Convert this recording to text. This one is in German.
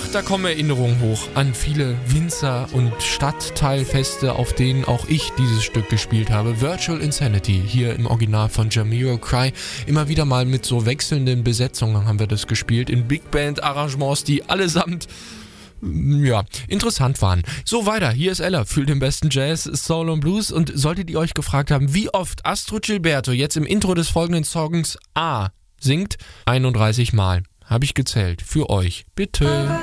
da kommen Erinnerungen hoch an viele Winzer- und Stadtteilfeste, auf denen auch ich dieses Stück gespielt habe. Virtual Insanity, hier im Original von Jamiroquai. Immer wieder mal mit so wechselnden Besetzungen haben wir das gespielt, in Big Band Arrangements, die allesamt interessant waren. So, weiter. Hier ist Ella für den besten Jazz, Soul und Blues. Und solltet ihr euch gefragt haben, wie oft Astrud Gilberto jetzt im Intro des folgenden Songs A singt, 31 Mal. Habe ich gezählt. Für euch. Bitte.